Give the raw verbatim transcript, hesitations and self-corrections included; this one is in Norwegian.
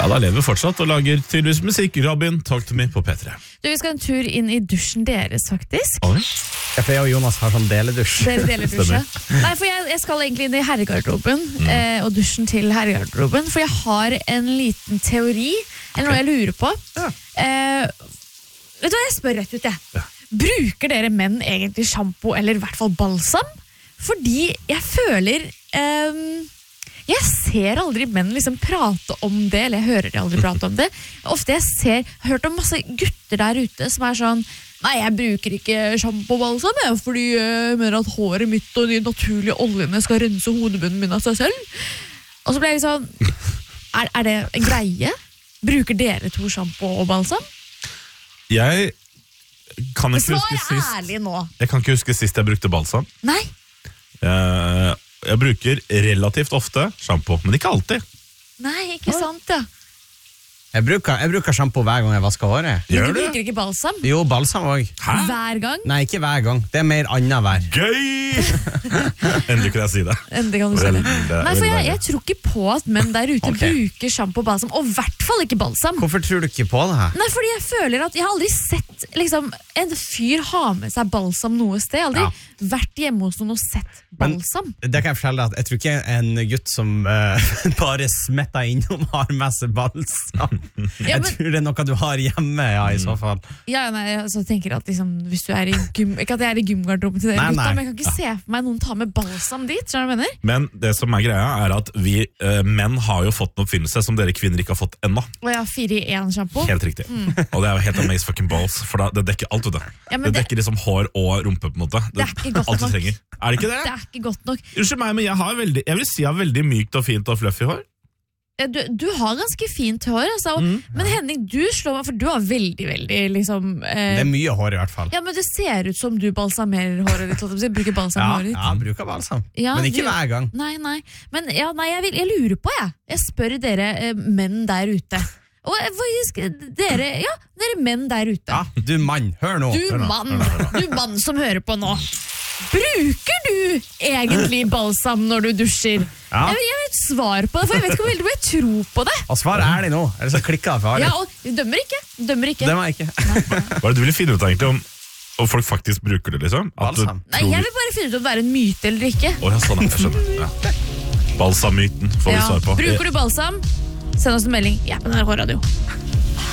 da lever vi fortsatt og lager tydeligvis musikk. Robin, talk to me på P tre. Du, vi skal en tur inn i dusjen deres, faktisk. Oi. Ja, for jeg og Jonas har sånn deledusj. Dere deler dusje. Nei, for jeg, jeg skal egentlig inn i herregarderoben, mm. eh, og dusjen til herregarderoben, for jeg har en liten teori, eller noe jeg lurer på. Ja. Eh, vet du hva, jeg spør rett ut, jeg. Ja. Bruker dere menn egentlig shampoo, eller i hvert fall balsam? Fordi jeg føler... Eh, jeg ser aldri menn liksom prate om det, eller jeg hører de aldri prate om det. Ofte jeg ser, jeg har hørt om masse gutter der ute som er sånn, nei, jeg bruker ikke shampoo og balsam, jeg, fordi jeg mener at håret mitt og de naturlige oljene skal rense hodebunnen min av seg selv. Og så ble jeg sånn, er, er det en greie? Bruker dere to shampoo og balsam? Jeg kan ikke Svar huske sist. ærlig nå. Jeg kan ikke huske sist jeg brukte balsam. Nei. Jeg, jeg bruker relativt ofte shampoo, men ikke alltid. Nei, ikke sant, ja. Jeg bruker, jeg bruker shampoo hver gang jeg vasker håret. Men du bruker ikke balsam? Jo, balsam også. Hæ? Hver gang? Nei, ikke hver gang. Det er mer annet hver. Gøy! Endelig kan jeg si det. Endelig kan du si det. Nei, for jeg, jeg tror ikke på at menn der ute okay. bruker shampoo og balsam, og i hvert fall ikke balsam. Hvorfor tror du ikke på det her? Nei, fordi jeg føler at jeg har aldri sett liksom, en fyr ha med seg balsam noe sted. Jeg har aldri ja. vært hjemme hos noen og sett balsam. Men det kan jeg fortelle deg at jeg tror ikke en gutt som uh, bare smetter innom har med seg balsam. Ja, jeg men, tror det er noe du har hjemme, ja, i så fall. Ja, nei, jeg tenker at liksom, hvis du er i gym, ikke at jeg er i gymgarderoben til dere nei, gutta, nei. men jeg kan ikke se for meg noen ta med balsam dit, skjønner du hva jeg mener? Men det som er greia er at vi uh, menn har jo fått en oppfinnelse som dere kvinner ikke har fått ennå. Og ja, fire i en shampoo. Helt riktig. Mm. Og det er jo helt amaze fucking balls, for da, det dekker alt, vet du. Ja, det dekker det, liksom hår og rumpe, på en måte. Det, det er ikke godt alt du nok. trenger. Er det ikke det? Det er ikke godt nok. Unnskyld meg, men jeg har veldig, jeg vil si jeg har veldig mykt og fint og fluffy hår. Du, du har ganske fint hår, altså. mm. Men Henning, du slår meg, for du har veldig, veldig liksom, eh, det er mye hår i hvert fall. Ja, men det ser ut som du balsamerer håret ditt. Du bruker balsam ja, håret ditt. Ja, jeg bruker balsam. Ja, men ikke du, hver gang. Nei, nei. Men ja, nei, jeg, vil, jeg lurer på, jeg. Jeg spør dere eh, menn der ute. Og faktisk, dere, ja, dere menn der ute. Ja, du mann, hør nå. Du hør nå. mann, hør nå, hør nå. Du mann som hører på nå. Bruker du egentlig balsam når du dusjer? Ja. Jeg, vil, jeg vil et svar på det, for jeg vet ikke hvor veldig jeg tror på det. Og svar ærlig nå, eller så klikker det for ærlig. Ja, og dømmer ikke. Dømmer ikke. Dømmer ikke. Hva er det du ville finne ut egentlig om, om folk faktisk bruker det, liksom? Balsam? Nei, jeg vil bare finne ut om det er en myte eller ikke. Å, ja, sånn, jeg skjønner. Ja. Balsammyten får vi ja. svar på. Bruker du balsam? Send oss en melding. Jeg er på den her hårradio.